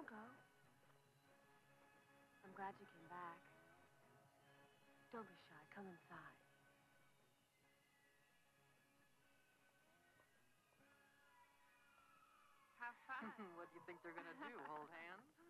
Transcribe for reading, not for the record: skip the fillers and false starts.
go. I'm glad you came back. Don't be shy. Come inside. Have fun. What do you think they're going to do, hold hands?